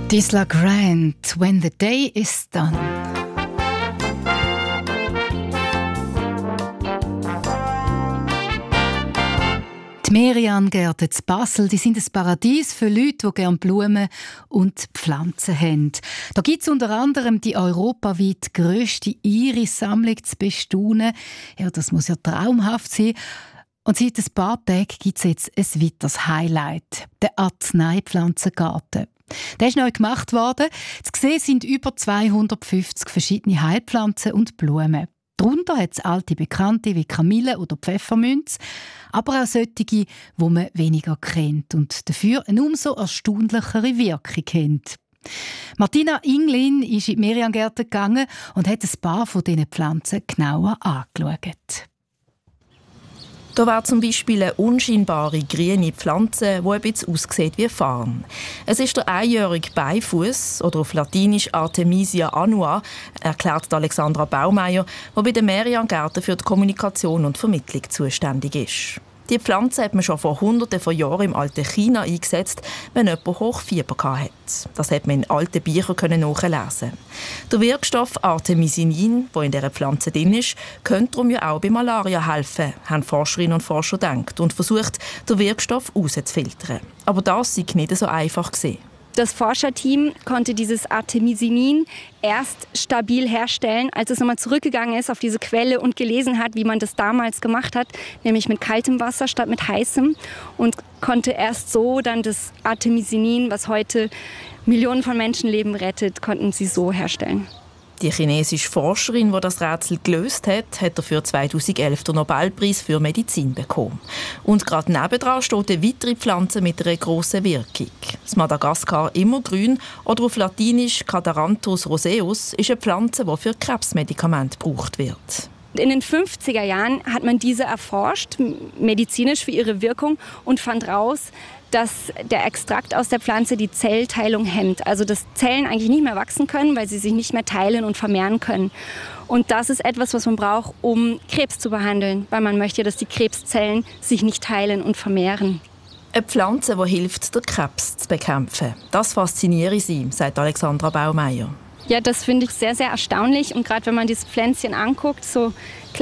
Gisela Grant, «When the Day is Done». Die Merian-Gärten in Basel, die sind ein Paradies für Leute, die gerne Blumen und Pflanzen haben. Da gibt es unter anderem die europaweit grösste Iris-Sammlung zu bestaunen. Ja, das muss ja traumhaft sein. Und seit ein paar Tagen gibt es jetzt ein weiteres Highlight, der Arzneipflanzengarten. Der ist neu gemacht worden. Zu sehen sind über 250 verschiedene Heilpflanzen und Blumen. Darunter hat es alte Bekannte wie Kamille oder Pfefferminz, aber auch solche, die man weniger kennt und dafür eine umso erstaunlichere Wirkung haben. Martina Inglin ist in die Merian-Gärten gegangen und hat ein paar von diesen Pflanzen genauer angeschaut. Da wäre zum Beispiel eine unscheinbare grüne Pflanze, die ein bisschen aussieht wie Farn. Es ist der einjährige Beifuß oder auf Latinisch Artemisia annua, erklärt Alexandra Baumeier, die bei den Merian-Gärten für die Kommunikation und Vermittlung zuständig ist. Die Pflanze hat man schon vor Hunderten von Jahren im alten China eingesetzt, wenn jemand Hochfieber hatte. Das hat man in alten Büchern nachlesen. Der Wirkstoff Artemisinin, der in dieser Pflanze drin ist, könnte darum ja auch bei Malaria helfen, haben Forscherinnen und Forscher gedacht und versucht, den Wirkstoff rauszufiltern. Aber das sei nicht so einfach gewesen. Das Forscherteam konnte dieses Artemisinin erst stabil herstellen, als es nochmal zurückgegangen ist auf diese Quelle und gelesen hat, wie man das damals gemacht hat, nämlich mit kaltem Wasser statt mit heißem, und konnte erst so dann das Artemisinin, was heute Millionen von Menschenleben rettet, konnten sie so herstellen. Die chinesische Forscherin, die das Rätsel gelöst hat, hat dafür 2011 den Nobelpreis für Medizin bekommen. Und gerade nebendran steht eine weitere Pflanze mit einer grossen Wirkung. Das Madagaskar immergrün oder auf Latinisch Cadaranthus roseus ist eine Pflanze, die für Krebsmedikamente gebraucht wird. In den 50er Jahren hat man diese erforscht, medizinisch für ihre Wirkung, und fand raus, dass der Extrakt aus der Pflanze die Zellteilung hemmt. Also dass Zellen eigentlich nicht mehr wachsen können, weil sie sich nicht mehr teilen und vermehren können. Und das ist etwas, was man braucht, um Krebs zu behandeln, weil man möchte, dass die Krebszellen sich nicht teilen und vermehren. Eine Pflanze, die hilft, den Krebs zu bekämpfen. Das fasziniere sie, sagt Alexandra Baumeier. Ja, das finde ich sehr, sehr erstaunlich. Und gerade wenn man dieses Pflänzchen anguckt, so